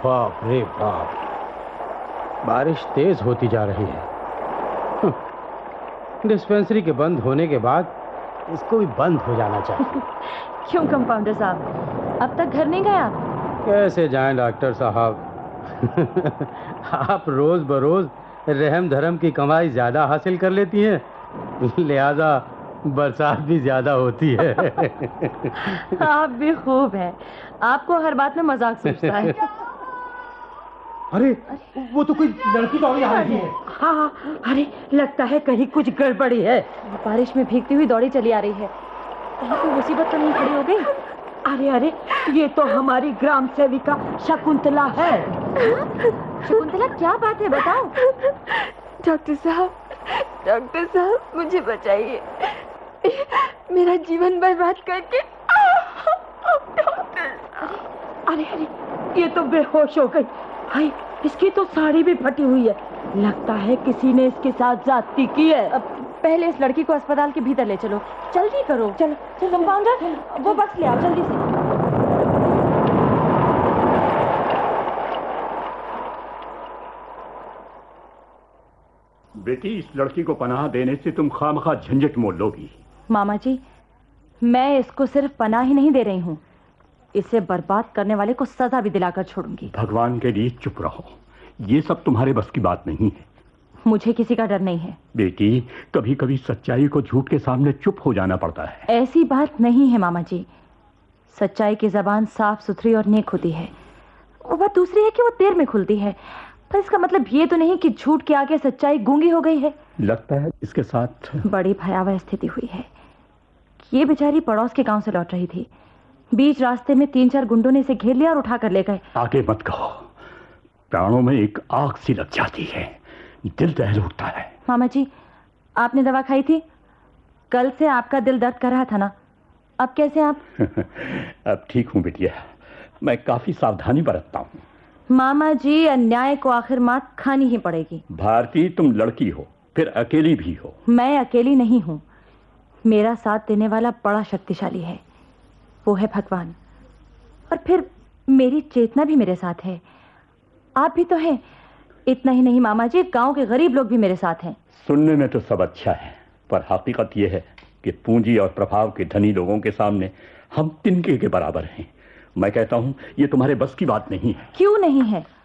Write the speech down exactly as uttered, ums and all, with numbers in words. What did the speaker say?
बाप रे बाप, बारिश तेज होती जा रही है। डिस्पेंसरी के बंद होने के बाद इसको भी बंद हो जाना चाहिए। क्यों कंपाउंडर साहब, अब तक घर नहीं गया? कैसे जाएं डॉक्टर साहब। आप रोज बरोज रहम धर्म की कमाई ज्यादा हासिल कर लेती हैं, लिहाजा बरसात भी ज्यादा होती है। आप भी खूब हैं, आपको हर बात में मजाक सूझता है। अरे वो तो कोई लड़की दौड़ी आ रही है। हाँ हाँ, अरे लगता है कहीं कुछ गड़बड़ी है। बारिश में भीगती हुई दौड़ी चली आ रही है, कहीं कोई मुसीबत तो नहीं खड़ी हो गई? अरे अरे, ये तो हमारी ग्राम सेविका शकुंतला है। शकुंतला, क्या बात है, बताओ। डॉक्टर साहब, डॉक्टर साहब मुझे बचाइए, मेरा जीवन बर्बाद करके। अरे अरे, ये तो बेहोश हो गई। हाय, इसकी तो साड़ी भी फटी हुई है, लगता है किसी ने इसके साथ ज्यादती की है। अब पहले इस लड़की को अस्पताल के भीतर ले चलो, जल्दी करो। चलो चलो कंपाउंडर, वो बक्स ले आओ जल्दी से। बेटी, इस लड़की को पनाह देने से तुम खामखा झंझट मोल लोगी। मामा जी, मैं इसको सिर्फ पनाह ही नहीं दे रही हूँ, इसे बर्बाद करने वाले को सजा भी दिलाकर छोड़ूंगी। भगवान के लिए चुप रहो, ये सब तुम्हारे बस की बात नहीं है। मुझे किसी का डर नहीं है। बेटी, कभी कभी सच्चाई को झूठ के सामने चुप हो जाना पड़ता है। ऐसी बात नहीं है मामा जी, सच्चाई की जबान साफ सुथरी और नेक होती है। वो बात दूसरी है कि वो देर में खुलती है, पर इसका मतलब ये तो नहीं कि झूठ के आगे सच्चाई गूंगी हो गई है। लगता है इसके साथ बड़ी भयावह स्थिति हुई है। ये बेचारी पड़ोस के गांव से लौट रही थी, बीच रास्ते में तीन चार गुंडों ने इसे घेर लिया और उठा कर ले गए। आगे मत कहो, प्राणों में एक आग सी लग जाती है, दिल दहल उठता है। मामा जी, आपने दवा खाई थी? कल से आपका दिल दर्द कर रहा था ना, अब कैसे आप? अब ठीक हूँ बिटिया, मैं काफी सावधानी बरतता हूँ। मामा जी, अन्याय को आखिर मात खानी ही पड़ेगी। भारती, तुम लड़की हो, फिर अकेली भी हो। मैं अकेली नहीं हूँ, मेरा साथ देने वाला बड़ा शक्तिशाली है, वो है भगवान। और फिर मेरी चेतना भी मेरे साथ है, आप भी तो हैं। इतना ही नहीं मामा जी, गांव के गरीब लोग भी मेरे साथ हैं। सुनने में तो सब अच्छा है, पर हकीकत यह है कि पूंजी और प्रभाव के धनी लोगों के सामने हम तिनके के बराबर हैं। मैं कहता हूं, ये तुम्हारे बस की बात नहीं है। क्यों नहीं है?